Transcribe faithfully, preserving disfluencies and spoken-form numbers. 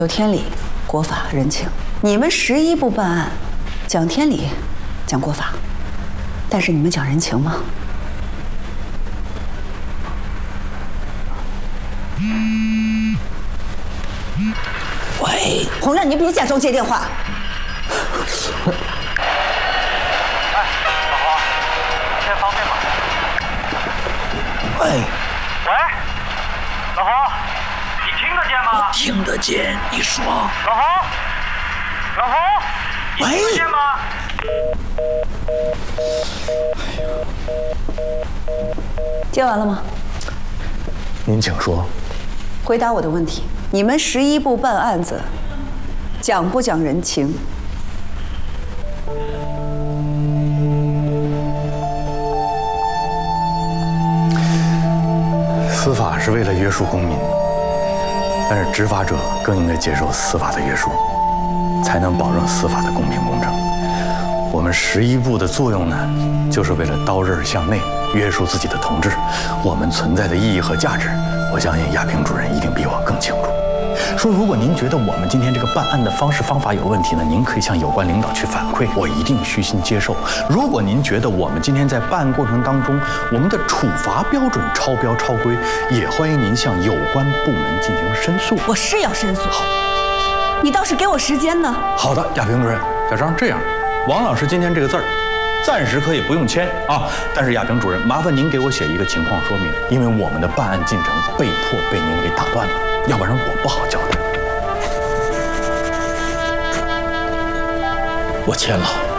有天理、国法、人情。你们十一部办案，讲天理，讲国法，但是你们讲人情吗？喂，洪亮，你别假装接电话。 哎，老何，现在方便吗？ 喂， 喂，老何，你听得见吗？ 我听得见，你说。 老何，老何，你听得见吗？ 接完了吗？ 您请说。 回答我的问题：你们十一部办案子，讲不讲人情？ 司法是为了约束公民，但是执法者更应该接受司法的约束，才能保证司法的公平公正。我们十一部的作用呢，就是为了刀刃向内约束自己的同志。我们存在的意义和价值，我相信亚平主任一定比我更清楚。说，如果您觉得我们今天这个办案的方式方法有问题呢，您可以向有关领导去反馈，我一定虚心接受。如果您觉得我们今天在办案过程当中，我们的处罚标准超标超规，也欢迎您向有关部门进行申诉。 我是要申诉。好，你倒是给我时间呢。 好的，亚平主任。小张，这样，王老师今天这个字儿，暂时可以不用签啊。但是亚平主任，麻烦您给我写一个情况说明，因为我们的办案进程被迫被您给打断了，要不然我不好交代。我签了。